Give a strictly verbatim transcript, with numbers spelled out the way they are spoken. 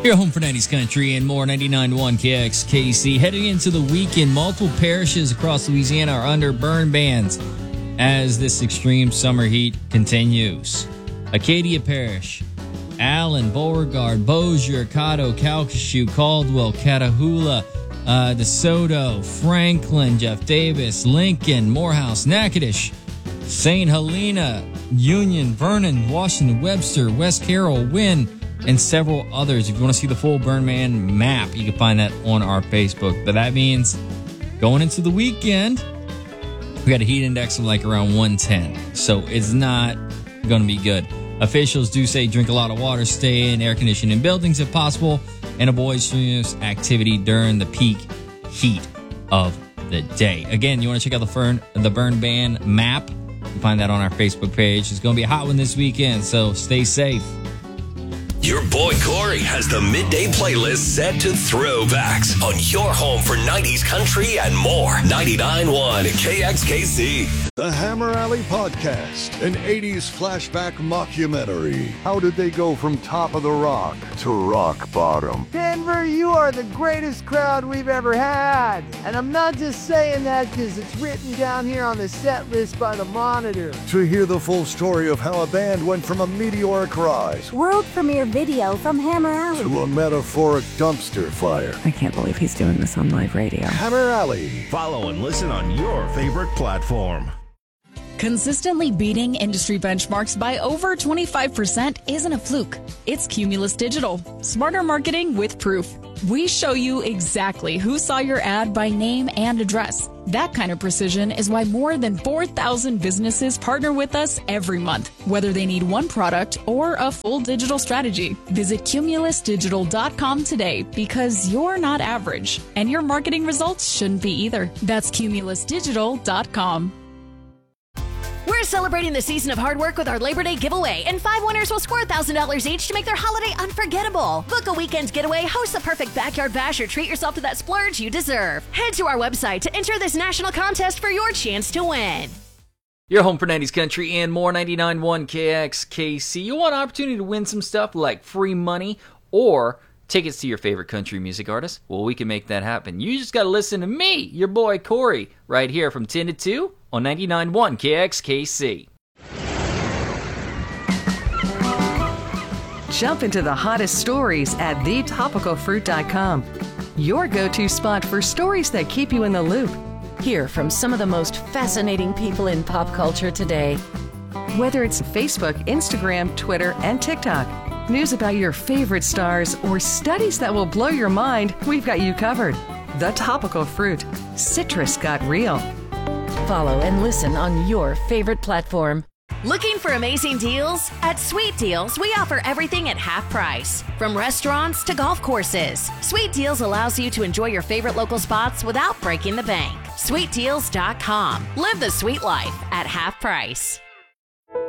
Your home for nineties country and more, ninety-nine point one K X K C. Heading into the weekend, multiple parishes across Louisiana are under burn bans as this extreme summer heat continues. Acadia Parish, Allen, Beauregard, Bossier, Caddo, Calcasieu, Caldwell, Catahoula, uh, DeSoto, Franklin, Jeff Davis, Lincoln, Morehouse, Natchitoches, Saint Helena, Union, Vernon, Washington, Webster, West Carroll, Wynn, and several others. If you want to see the full burn ban map, you can find that on our Facebook. But that means going into the weekend, we got a heat index of like around one ten. So it's not going to be good. Officials do say drink a lot of water, stay in air-conditioned buildings if possible, and avoid strenuous activity during the peak heat of the day. Again, you want to check out the, fern, the burn ban map? You can find that on our Facebook page. It's going to be a hot one this weekend, so stay safe. Your boy Corey has the midday playlist set to throwbacks on your home for nineties country and more. ninety-nine point one K X K C. The Hammer Alley Podcast, an eighties flashback mockumentary. How did they go from top of the rock to rock bottom? Denver, you are the greatest crowd we've ever had. And I'm not just saying that because it's written down here on the set list by the Monitor. To hear the full story of how a band went from a meteoric rise, world premiere video from Hammer Alley, to a metaphoric dumpster fire. I can't believe he's doing this on live radio. Hammer Alley. Follow and listen on your favorite platform. Consistently beating industry benchmarks by over twenty-five percent isn't a fluke. It's Cumulus Digital. Smarter marketing with proof. We show you exactly who saw your ad by name and address. That kind of precision is why more than four thousand businesses partner with us every month, whether they need one product or a full digital strategy. Visit cumulus digital dot com today because you're not average, and your marketing results shouldn't be either. That's cumulus digital dot com. We're celebrating the season of hard work with our Labor Day giveaway, and five winners will score one thousand dollars each to make their holiday unforgettable. Book a weekend getaway, host the perfect backyard bash, or treat yourself to that splurge you deserve. Head to our website to enter this national contest for your chance to win. Your home for nineties country and more, ninety-nine point one K X K C. You want an opportunity to win some stuff like free money or tickets to your favorite country music artist? Well, we can make that happen. You just got to listen to me, your boy Corey, right here from ten to two on ninety-nine point one K X K C. Jump into the hottest stories at the topical fruit dot com. Your go-to spot for stories that keep you in the loop. Hear from some of the most fascinating people in pop culture today. Whether it's Facebook, Instagram, Twitter, and TikTok, news about your favorite stars, or studies that will blow your mind, we've got you covered. The Topical Fruit. Citrus got real. Follow and listen on your favorite platform. Looking for amazing deals? At Sweet Deals, we offer everything at half price. From restaurants to golf courses, Sweet Deals allows you to enjoy your favorite local spots without breaking the bank. sweet deals dot com. Live the sweet life at half price.